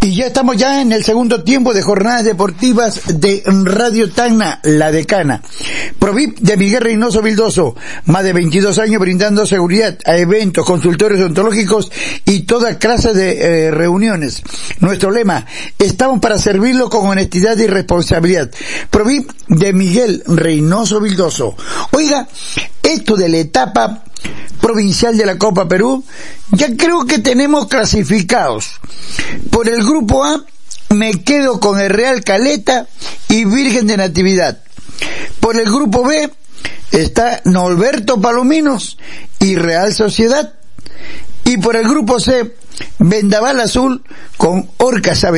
Y ya estamos en el segundo tiempo de jornadas deportivas de Radio Tacna, La Decana. Provip de Miguel Reynoso Vildoso, más de 22 años brindando seguridad a eventos, consultorios odontológicos y toda clase de reuniones. Nuestro lema, estamos para servirlo con honestidad y responsabilidad. Provip de Miguel Reynoso Vildoso. Oiga, esto de la etapa provincial de la Copa Perú, ya creo que tenemos clasificados. Por el grupo A me quedo con el Real Caleta y Virgen de Natividad. Por el grupo B está Norberto Palominos y Real Sociedad. Y por el grupo C, Vendaval Azul con Orcas